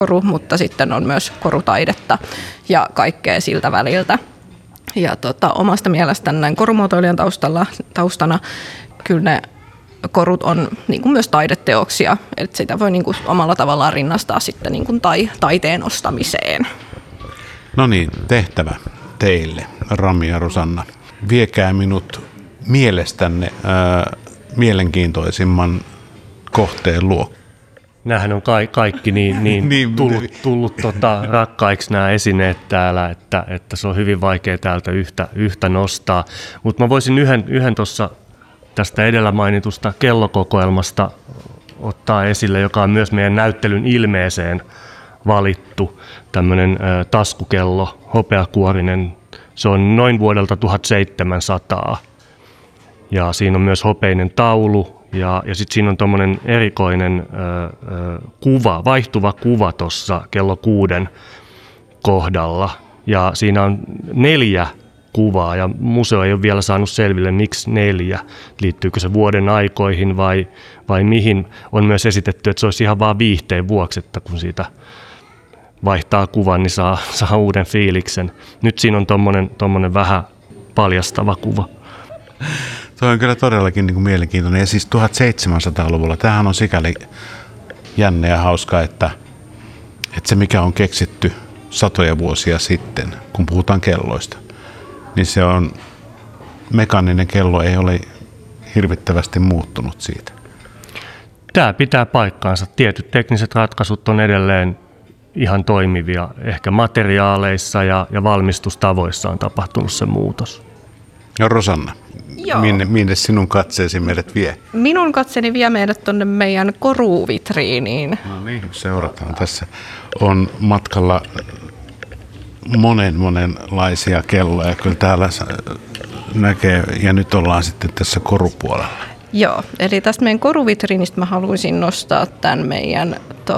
koru, mutta sitten on myös korutaidetta ja kaikkea siltä väliltä. Ja omasta mielestäni näin korumuotoilijan taustana kyllä ne korut on niin kuin myös taideteoksia, että sitä voi niin kuin omalla tavallaan rinnastaa sitten niin kuin taiteen ostamiseen. No niin, tehtävä teille, Rami ja Rosanna. Viekää minut mielestänne mielenkiintoisimman kohteen luo. Nämähän on kaikki niin tullut rakkaiksi nämä esineet täällä, että se on hyvin vaikea täältä yhtä nostaa. Mutta mä voisin yhden tuossa tästä edellä mainitusta kellokokoelmasta ottaa esille, joka on myös meidän näyttelyn ilmeeseen valittu. Tämmöinen taskukello, hopeakuorinen. Se on noin vuodelta 1700 ja siinä on myös hopeinen taulu. Ja sitten siinä on tuommoinen erikoinen kuva, vaihtuva kuva tuossa kello 6 kohdalla. Ja siinä on 4 kuvaa ja museo ei ole vielä saanut selville, miksi 4. Liittyykö se vuoden aikoihin vai mihin. On myös esitetty, että se olisi ihan vaan viihteen vuoksi, että kun siitä vaihtaa kuvan, niin saa uuden fiiliksen. Nyt siinä on tuommoinen vähän paljastava kuva. Tuo on kyllä todellakin niin kuin mielenkiintoinen. Ja siis 1700-luvulla, tämähän on sikäli jännä ja hauska, että se mikä on keksitty satoja vuosia sitten, kun puhutaan kelloista, niin se on, mekaaninen kello ei ole hirvittävästi muuttunut siitä. Tämä pitää paikkaansa. Tietyt tekniset ratkaisut on edelleen ihan toimivia. Ehkä materiaaleissa ja valmistustavoissa on tapahtunut se muutos. Ja Rosanna, minne sinun katseesi meidät vie? Minun katseeni vie meidät tuonne meidän koruvitriiniin. No niin, seurataan. Tässä on matkalla monenlaisia kelloja. Kyllä täällä näkee, ja nyt ollaan sitten tässä korupuolella. Joo, eli tästä meidän koruvitriinistä mä haluaisin nostaa tämän meidän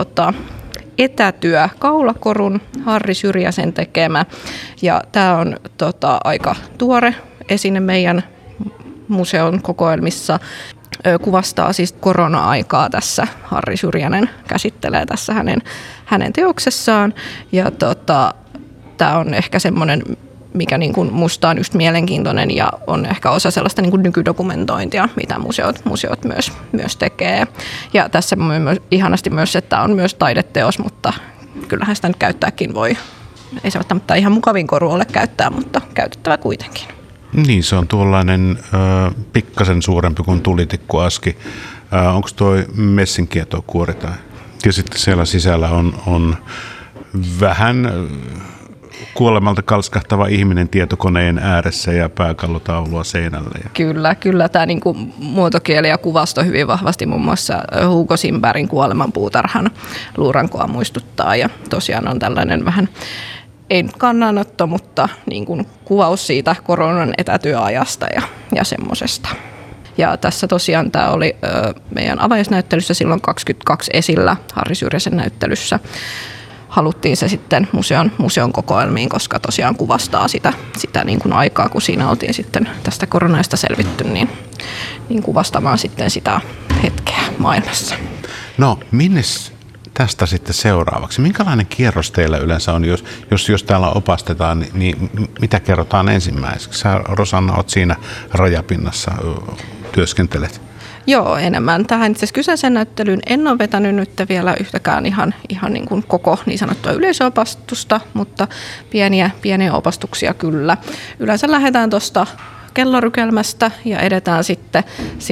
etätyökaulakorun, Harri Syrjäsen tekemä. Ja tämä on aika tuore esine meidän museon kokoelmissa. Kuvastaa siis korona-aikaa tässä. Harri Syrjänen käsittelee tässä hänen teoksessaan. Ja tämä on ehkä semmoinen, mikä niin kuin musta on just mielenkiintoinen ja on ehkä osa sellaista niin kuin nykydokumentointia, mitä museot myös tekee. Ja tässä ihanasti myös, että on myös taideteos, mutta kyllähän sitä nyt käyttääkin voi. Ei se välttämättä ihan mukavin koru ole käyttää, mutta käytettävä kuitenkin. Niin, se on tuollainen pikkasen suurempi kuin tulitikkuaski. Onko tuo messinkietokuori tai? Ja sitten siellä sisällä on vähän kuolemalta kalskahtava ihminen tietokoneen ääressä ja pääkallotaulua seinällä. Kyllä tämä niinku muotokieli ja kuvasto hyvin vahvasti muun muassa Hugo Simbergin Kuolemanpuutarhan luurankoa muistuttaa. Ja tosiaan on tällainen vähän, ei kannanotto, mutta niin kuin kuvaus siitä koronan etätyöajasta ja semmoisesta. Ja tässä tosiaan tämä oli meidän avajaisnäyttelyssä silloin 22 esillä, Harri Syrjäsen näyttelyssä. Haluttiin se sitten museon kokoelmiin, koska tosiaan kuvastaa sitä niin kuin aikaa, kun siinä oltiin sitten tästä koronasta selvitty, niin kuvastamaan sitten sitä hetkeä maailmassa. No, minnes tästä sitten seuraavaksi? Minkälainen kierros teillä yleensä on, jos täällä opastetaan, niin mitä kerrotaan ensimmäiseksi? Sä, Rosanna, oot siinä rajapinnassa, työskentelet. Joo, enemmän. Tähän itse asiassa kyseisen näyttelyyn en ole vetänyt nyt vielä yhtäkään ihan niin kuin koko niin sanottua yleisöopastusta, mutta pieniä opastuksia kyllä. Yleensä lähdetään tuosta kellorykelmästä ja edetään sitten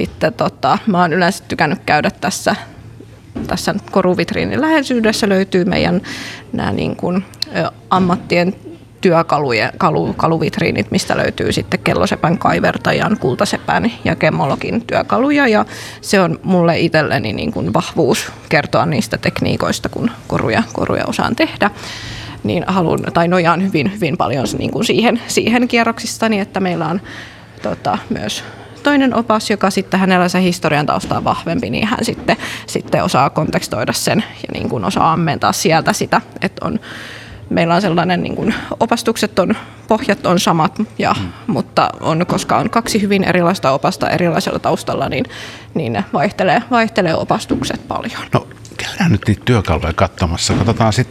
mä oon yleensä tykännyt käydä tässä koruvitriinin läheisyydessä löytyy meidän nämä niin kuin ammattien työkaluvitriinit, mistä löytyy sitten kellosepän, kaivertajan, kultasepän ja gemmologin työkaluja. Ja se on mulle itselleni niin kuin vahvuus kertoa niistä tekniikoista, kun koruja osaan tehdä. Niin nojaan hyvin paljon niin kuin siihen kierroksistani, että meillä on myös toinen opas, joka sitten hänellä se historian tausta on vahvempi, niin hän sitten osaa kontekstoida sen ja niin kuin osaa ammentaa sieltä sitä, että meillä on sellainen niin kuin pohjat on samat, mutta koska on 2 hyvin erilaista opasta erilaisella taustalla, niin ne vaihtelee opastukset paljon. No, käydään nyt niitä työkaluja katsomassa. Katsotaan sitten